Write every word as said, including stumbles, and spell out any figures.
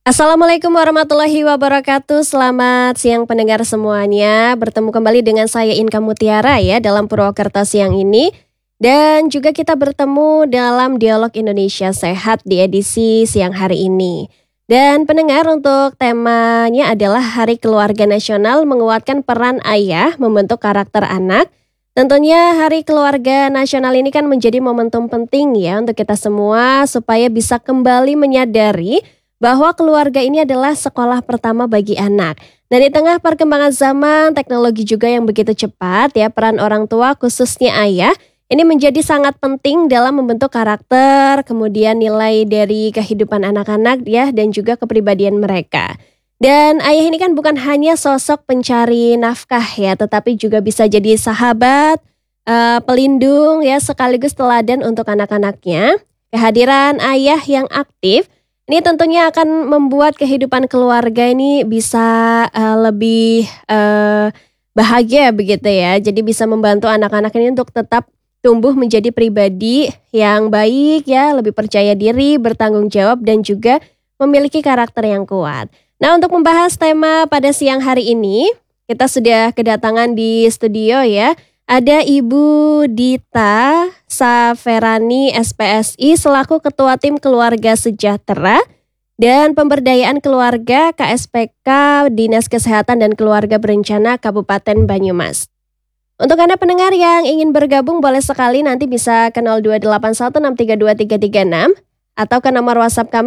Assalamualaikum warahmatullahi wabarakatuh. Selamat siang pendengar semuanya. Bertemu kembali dengan saya Inka Mutiara ya dalam Purwokerto siang ini. Dan juga kita bertemu dalam Dialog Indonesia Sehat di edisi siang hari ini. Dan pendengar, untuk temanya adalah Hari Keluarga Nasional menguatkan peran ayah membentuk karakter anak. Tentunya Hari Keluarga Nasional ini kan menjadi momentum penting ya untuk kita semua supaya bisa kembali menyadari bahwa keluarga ini adalah sekolah pertama bagi anak. Dan di tengah perkembangan zaman, teknologi juga yang begitu cepat ya, peran orang tua khususnya ayah ini menjadi sangat penting dalam membentuk karakter, kemudian nilai dari kehidupan anak-anak ya, dan juga kepribadian mereka. Dan ayah ini kan bukan hanya sosok pencari nafkah ya, tetapi juga bisa jadi sahabat, eh, pelindung ya, sekaligus teladan untuk anak-anaknya. Kehadiran ayah yang aktif ini tentunya akan membuat kehidupan keluarga ini bisa eh, lebih eh, bahagia begitu ya. Jadi bisa membantu anak-anak ini untuk tetap tumbuh menjadi pribadi yang baik ya, lebih percaya diri, bertanggung jawab dan juga memiliki karakter yang kuat. Nah, untuk membahas tema pada siang hari ini, kita sudah kedatangan di studio ya. Ada Ibu Dita Saferani S P S I selaku Ketua Tim Keluarga Sejahtera dan Pemberdayaan Keluarga K S P K Dinas Kesehatan dan Keluarga Berencana Kabupaten Banyumas. Untuk Anda pendengar yang ingin bergabung boleh sekali nanti bisa ke nol dua delapan satu enam tiga dua tiga tiga enam atau ke nomor WhatsApp kami